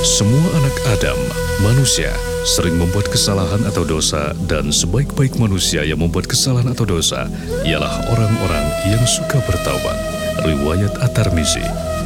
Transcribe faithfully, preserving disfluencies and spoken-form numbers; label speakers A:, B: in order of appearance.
A: Semua anak Adam, manusia, sering membuat kesalahan atau dosa, dan sebaik-baik manusia yang membuat kesalahan atau dosa ialah orang-orang yang suka bertaubat. Riwayat At-Tirmizi.